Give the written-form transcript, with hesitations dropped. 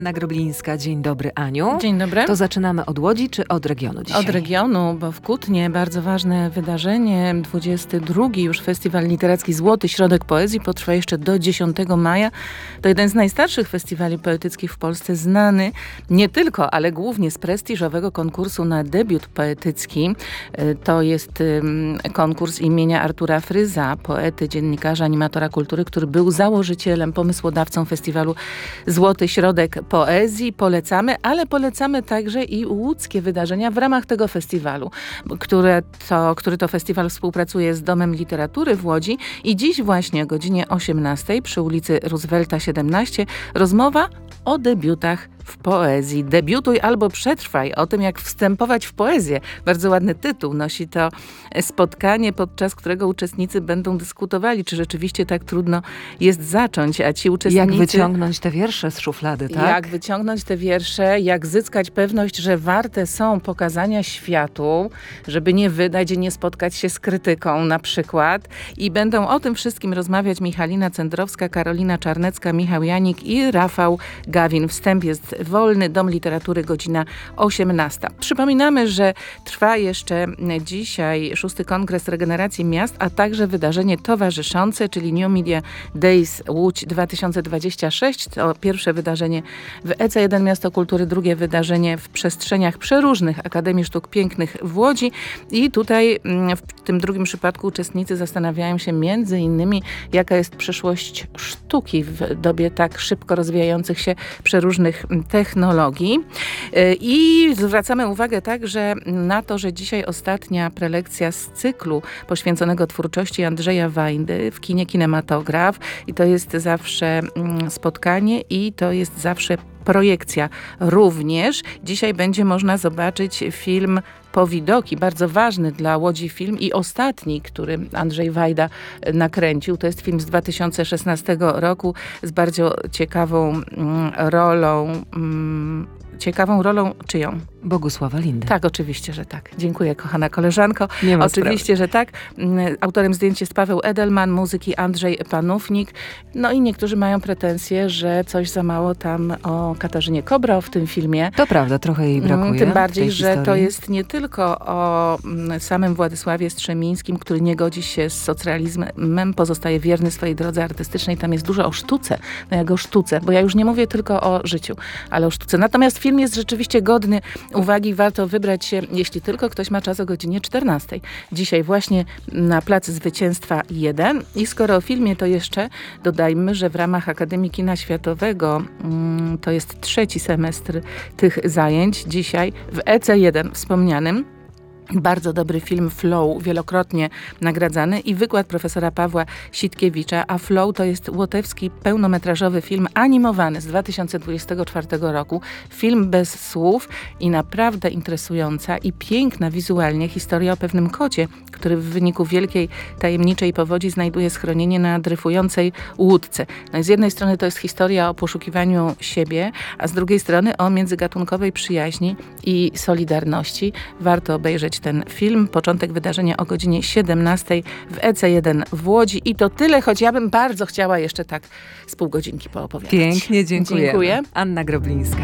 Anna Groblińska, dzień dobry, Aniu. Dzień dobry. To zaczynamy od Łodzi czy od regionu dzisiaj? Od regionu, bo w Kutnie bardzo ważne wydarzenie, 22. już Festiwal Literacki Złoty Środek Poezji potrwa jeszcze do 10 maja. To jeden z najstarszych festiwali poetyckich w Polsce, znany nie tylko, ale głównie z prestiżowego konkursu na debiut poetycki. To jest konkurs imienia Artura Fryza, poety, dziennikarza, animatora kultury, który był założycielem, pomysłodawcą festiwalu Złoty Środek Poezji. Polecamy, ale polecamy także i łódzkie wydarzenia w ramach tego festiwalu, który to festiwal współpracuje z Domem Literatury w Łodzi i dziś właśnie o godzinie 18 przy ulicy Roosevelta 17 rozmowa o debiutach w poezji. Debiutuj albo przetrwaj. O tym, jak wstępować w poezję. Bardzo ładny tytuł nosi to spotkanie, podczas którego uczestnicy będą dyskutowali, czy rzeczywiście tak trudno jest zacząć, a ci uczestnicy... Jak wyciągnąć te wiersze z szuflady, tak? Jak wyciągnąć te wiersze, jak zyskać pewność, że warte są pokazania światu, żeby nie wydać i nie spotkać się z krytyką na przykład. I będą o tym wszystkim rozmawiać Michalina Cendrowska, Karolina Czarnecka, Michał Janik i Rafał Gawin. Wstęp jest wolny. Dom Literatury, godzina 18. Przypominamy, że trwa jeszcze dzisiaj 6. Kongres Regeneracji Miast, a także wydarzenie towarzyszące, czyli New Media Days Łódź 2026. To pierwsze wydarzenie w EC1 Miasto Kultury, drugie wydarzenie w przestrzeniach przeróżnych Akademii Sztuk Pięknych w Łodzi. I tutaj w tym drugim przypadku uczestnicy zastanawiają się między innymi, jaka jest przyszłość sztuki w dobie tak szybko rozwijających się przeróżnych technologii. I zwracamy uwagę także na to, że dzisiaj ostatnia prelekcja z cyklu poświęconego twórczości Andrzeja Wajdy w kinie Kinematograf. I to jest zawsze spotkanie i to jest zawsze projekcja. Również dzisiaj będzie można zobaczyć film Powidoki, bardzo ważny dla Łodzi film i ostatni, który Andrzej Wajda nakręcił. To jest film z 2016 roku z bardzo ciekawą rolą czyją? Bogusława Lindy. Tak, oczywiście, że tak. Dziękuję, kochana koleżanko. Nie ma oczywiście, że tak. Autorem zdjęcia jest Paweł Edelman, muzyki Andrzej Panównik. No i niektórzy mają pretensje, że coś za mało tam o Katarzynie Kobro w tym filmie. To prawda, trochę jej brakuje. Tym bardziej, że historii. to jest nie tylko o samym Władysławie Strzemińskim, który nie godzi się z socrealizmem, pozostaje wierny swojej drodze artystycznej. Tam jest dużo o sztuce. No jak o sztuce, bo ja już nie mówię tylko o życiu, ale o sztuce. Natomiast film jest rzeczywiście godny uwagi. Warto wybrać się, jeśli tylko ktoś ma czas, o godzinie 14. Dzisiaj właśnie na Plac Zwycięstwa 1. I skoro o filmie, to jeszcze dodajmy, że w ramach Akademii Kina Światowego to jest 3. semestr tych zajęć. Dzisiaj w EC1 wspomnianym bardzo dobry film Flow, wielokrotnie nagradzany i wykład profesora Pawła Sitkiewicza, a Flow to jest łotewski pełnometrażowy film animowany z 2024 roku. Film bez słów i naprawdę interesująca i piękna wizualnie historia o pewnym kocie, który w wyniku wielkiej, tajemniczej powodzi znajduje schronienie na dryfującej łódce. No i z jednej strony to jest historia o poszukiwaniu siebie, a z drugiej strony o międzygatunkowej przyjaźni i solidarności. Warto obejrzeć ten film. Początek wydarzenia o godzinie 17 w EC1 w Łodzi. I to tyle, choć ja bym bardzo chciała jeszcze tak z pół godzinki poopowiadać. Pięknie, dziękuję. Dziękuję. Anna Groblińska.